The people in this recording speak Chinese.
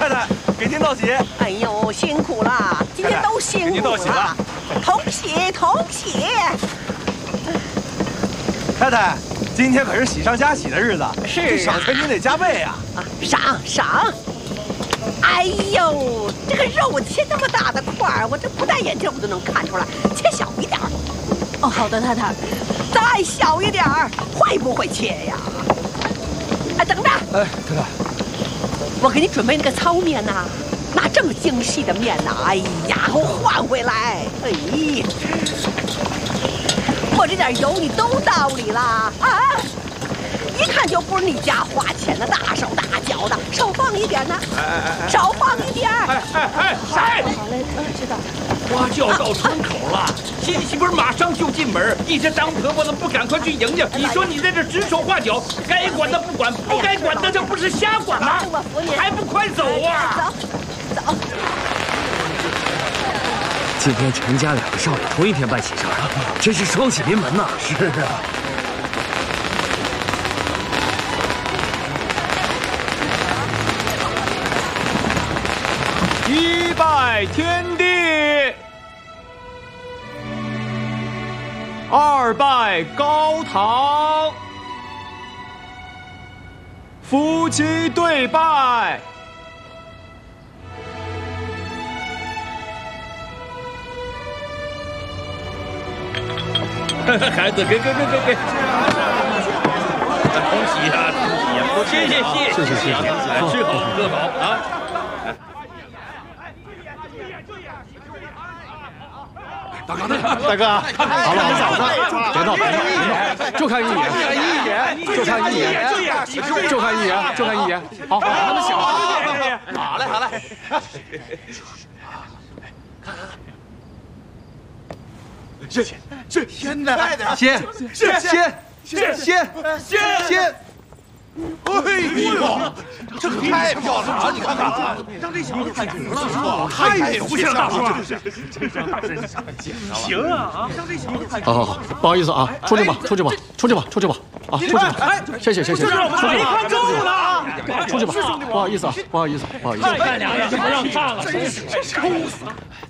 太太，给您道喜。 哎呦，辛苦了，今天都辛苦了。给您道喜了，同喜同喜。 太太，今天可是喜上加喜的日子， 是这赏钱您得加倍呀！ 赏。哎呦，这个肉切那么大的块儿，我这不戴眼镜我都能看出来，切小一点儿。哦，好的，太太，再小一点儿，会不会切呀？哎，等着。 哎，太太， 我给你准备那个糙面呐，拿这么精细的面呐，哎呀，给我换回来。哎，我这点油你都道理了啊！一看就不是你家花钱的，大手大脚的，少放一点呢，少放一点。 哎， 好嘞，知道。 花轿到村口了，新媳妇马上就进门，一些当婆婆的不赶快去迎迎。你说你在这指手画脚，该管的不管，不该管的这不是瞎管吗？ 我服你， 还不快走啊！ 走。 今天陈家两个少爷同一天办喜事，真是双喜临门呐！ 是啊。 一拜天地，二拜高堂，夫妻对拜。 孩子，给！恭喜呀，恭喜呀！谢，吃好喝好啊！ 大哥，好了，别闹，就看一眼，好，他们小， 好嘞，看，是，现在先。哎呦，这可太漂亮了！你看看，让这小子太准了，太不像大叔了。行啊，让这小子太…… 好，不好意思啊，出去吧，啊，出去吧，谢谢，出去吧，不好意思。 干两个不让唱了，真是抽死！